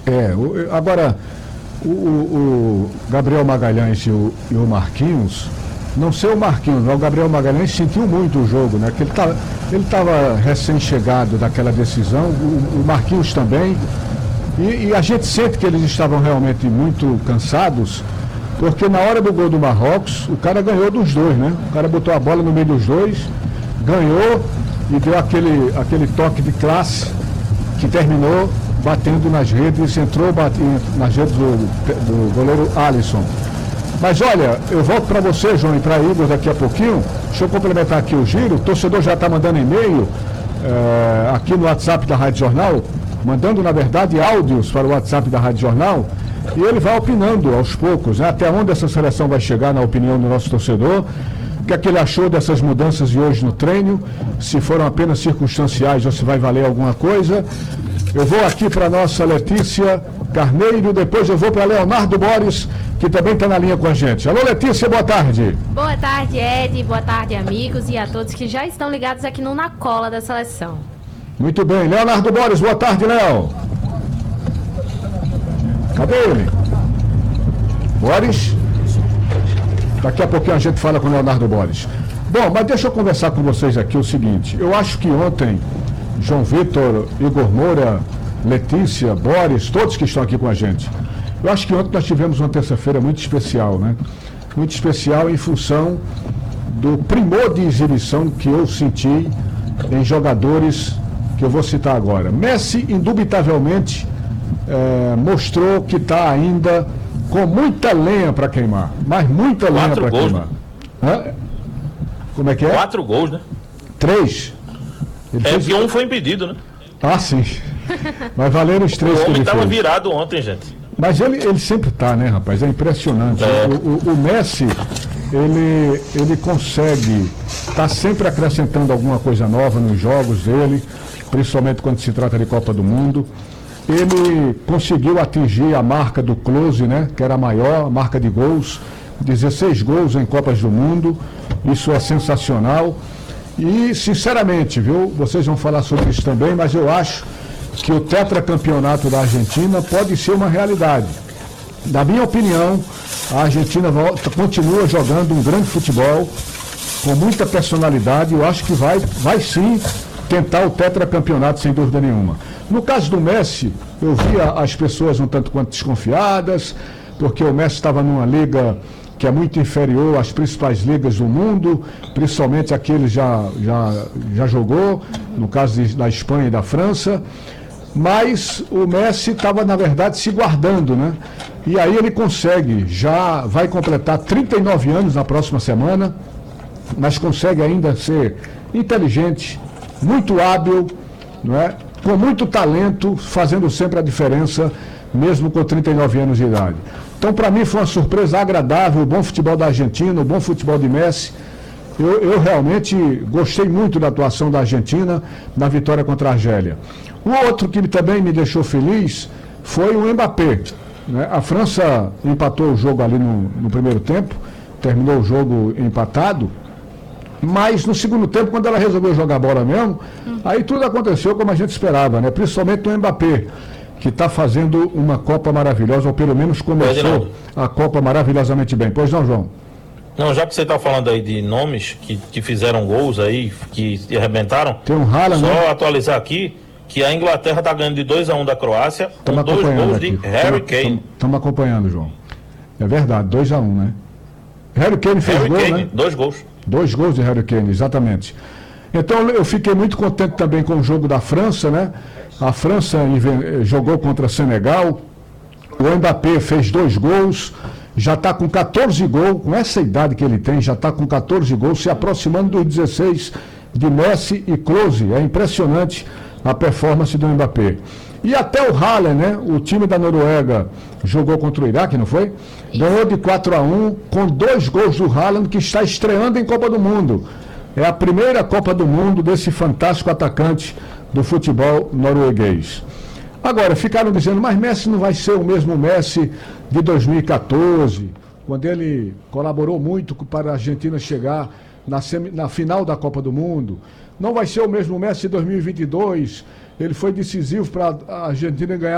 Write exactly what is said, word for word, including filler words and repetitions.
É, o, agora, o, o Gabriel Magalhães e o, e o Marquinhos, não sei o Marquinhos, mas o Gabriel Magalhães sentiu muito o jogo, né? Que ele tá, ele estava recém-chegado daquela decisão, o, o Marquinhos também, e, e a gente sente que eles estavam realmente muito cansados, porque na hora do gol do Marrocos, o cara ganhou dos dois, né? O cara botou a bola no meio dos dois, ganhou e deu aquele, aquele toque de classe que terminou batendo nas redes, entrou batendo nas redes do, do goleiro Alisson. Mas olha, eu volto para você, João, e para Igor daqui a pouquinho. Deixa eu complementar aqui o giro. O torcedor já está mandando e-mail é, aqui no WhatsApp da Rádio Jornal, mandando, na verdade, áudios para o WhatsApp da Rádio Jornal, e ele vai opinando aos poucos, né, até onde essa seleção vai chegar na opinião do nosso torcedor, o que é que ele achou dessas mudanças de hoje no treino, se foram apenas circunstanciais ou se vai valer alguma coisa. Eu vou aqui para a nossa Letícia Carneiro, depois eu vou para Leonardo Boris, que também está na linha com a gente. Alô, Letícia, boa tarde. Boa tarde, Ed, boa tarde, amigos, e a todos que já estão ligados aqui no Na Cola da Seleção. Muito bem, Leonardo Boris, boa tarde, Léo. Cadê ele? Boris? Daqui a pouquinho a gente fala com o Leonardo Boris. Bom, mas deixa eu conversar com vocês aqui o seguinte. Eu acho que ontem, João Vitor, Igor Moura, Letícia, Boris, todos que estão aqui com a gente, eu acho que ontem nós tivemos uma terça-feira muito especial, né? Muito especial em função do primor de exibição que eu senti em jogadores que eu vou citar agora. Messi, indubitavelmente, é, mostrou que está ainda com muita lenha para queimar, mas muita lenha para queimar. Né? Como é que é? Quatro gols, né? Três. Ele é fez... porque um foi impedido, né? Ah, sim. Mas valeram os três o que ele homem estava fez. virado ontem, gente. Mas ele, ele sempre está, né, rapaz? É impressionante. É. O, o, o Messi, ele, ele consegue estar tá sempre acrescentando alguma coisa nova nos jogos dele, principalmente quando se trata de Copa do Mundo. Ele conseguiu atingir a marca do Klose, né, que era a maior, a marca de gols, dezesseis gols em Copas do Mundo. Isso é sensacional. E, sinceramente, viu, vocês vão falar sobre isso também, mas eu acho que o tetracampeonato da Argentina pode ser uma realidade. Na minha opinião, a Argentina volta, continua jogando um grande futebol, com muita personalidade. Eu acho que vai, vai sim tentar o tetracampeonato, sem dúvida nenhuma. No caso do Messi, eu via as pessoas um tanto quanto desconfiadas, porque o Messi estava numa liga que é muito inferior às principais ligas do mundo, principalmente aquele já, já, já jogou, no caso de, da Espanha e da França. Mas o Messi estava, na verdade, se guardando, né? E aí ele consegue, já vai completar trinta e nove anos na próxima semana, mas consegue ainda ser inteligente, muito hábil, não é? Com muito talento, fazendo sempre a diferença, mesmo com trinta e nove anos de idade. Então, para mim, foi uma surpresa agradável, o bom futebol da Argentina, o bom futebol de Messi. Eu, eu realmente gostei muito da atuação da Argentina na vitória contra a Argélia. O outro que também me deixou feliz foi o Mbappé, né? A França empatou o jogo ali no, no primeiro tempo, terminou o jogo empatado, mas no segundo tempo, quando ela resolveu jogar bola mesmo, hum. aí tudo aconteceu como a gente esperava, né? Principalmente o Mbappé, que está fazendo uma Copa maravilhosa, ou pelo menos começou a Copa maravilhosamente bem. Pois não, João? Não, já que você está falando aí de nomes que, que fizeram gols aí, que arrebentaram, tem um Haaland, só né? atualizar aqui que a Inglaterra está ganhando de dois a um da Croácia, tamo com dois gols aqui. de Harry Kane. Estamos acompanhando, João. É verdade, dois a um, né? Harry Kane fez Harry gol, Kane, né? dois gols. Dois gols de Harry Kane, exatamente. Então eu fiquei muito contente também com o jogo da França, né? A França jogou contra Senegal, o Mbappé fez dois gols, já está com catorze gols, com essa idade que ele tem, já está com catorze gols, se aproximando dos dezesseis de Messi e Klose. É impressionante a performance do Mbappé. E até o Haaland, né? O time da Noruega jogou contra o Iraque, não foi? Ganhou de quatro a um, com dois gols do Haaland, que está estreando em Copa do Mundo. É a primeira Copa do Mundo desse fantástico atacante do futebol norueguês. Agora, ficaram dizendo, mas Messi não vai ser o mesmo Messi de dois mil e catorze, quando ele colaborou muito para a Argentina chegar na, semi, na final da Copa do Mundo. Não vai ser o mesmo Messi de dois mil e vinte e dois, ele foi decisivo para a Argentina ganhar